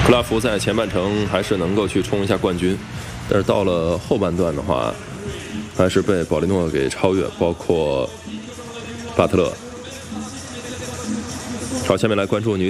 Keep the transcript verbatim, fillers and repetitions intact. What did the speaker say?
克拉夫在前半程还是能够去冲一下冠军，但是到了后半段的话，还是被保利诺给超越，包括巴特勒。好，下面来关注女